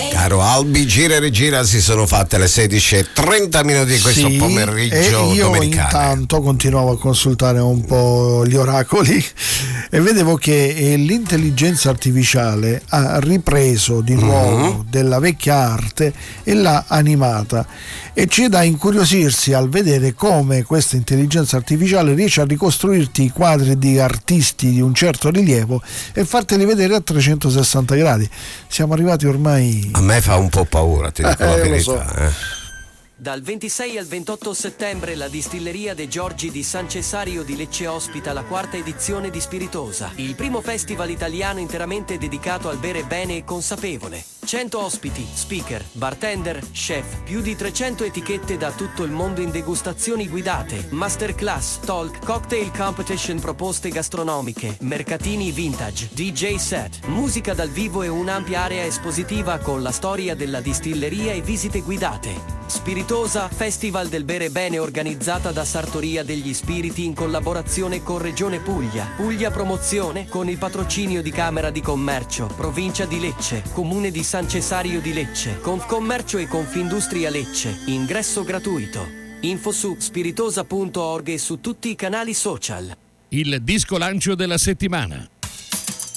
Caro Albi, gira e rigira, si sono fatte le 16:30 questo pomeriggio e io domenicale. Intanto continuavo a consultare un po' gli oracoli e vedevo che l'intelligenza artificiale ha ripreso di nuovo della vecchia arte e l'ha animata, e c'è da incuriosirsi al vedere come questa intelligenza artificiale riesce a ricostruirti i quadri di artisti di un certo rilievo e farteli vedere a 360 gradi. Siamo arrivati ormai... A me fa un po' paura, ti dico la verità. So. Dal 26 al 28 settembre la distilleria De Giorgi di San Cesario di Lecce ospita la 4ª edizione di Spiritosa, il primo festival italiano interamente dedicato al bere bene e consapevole. 100 ospiti, speaker, bartender, chef, più di 300 etichette da tutto il mondo in degustazioni guidate, masterclass, talk, cocktail competition, proposte gastronomiche, mercatini vintage, DJ set, musica dal vivo e un'ampia area espositiva con la storia della distilleria e visite guidate. Spiritosa, Festival del Bere Bene, organizzata da Sartoria degli Spiriti in collaborazione con Regione Puglia, Puglia Promozione, con il patrocinio di Camera di Commercio, Provincia di Lecce, Comune di San Cesario di Lecce, Confcommercio e Confindustria Lecce. Ingresso gratuito. Info su spiritosa.org e su tutti i canali social. Il disco lancio della settimana.